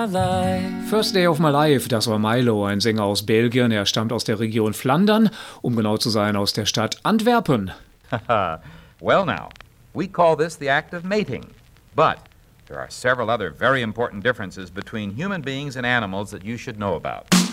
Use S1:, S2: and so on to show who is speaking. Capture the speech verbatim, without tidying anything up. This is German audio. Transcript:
S1: my life.
S2: First Day of My Life, das war Milo, ein Sänger aus Belgien. Er stammt aus der Region Flandern, um genau zu sein, aus der Stadt Antwerpen.
S3: Well now, we call this the act of mating. But there are several other very important differences between human beings and animals that you should know about.